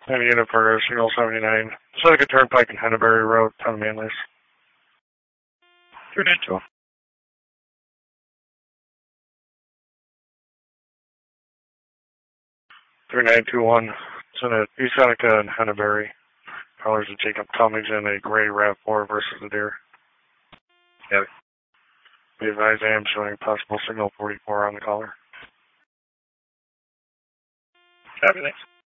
And a unit for Signal 79. Seneca Turnpike and Henneberry Road, Town of Manlius. 392. 3921. It's in East Seneca and Henneberry. Colors of Jacob Cummings and a gray RAV4 versus the deer. Yep. Be advised I am showing possible signal 44 on the collar. Copy, thanks.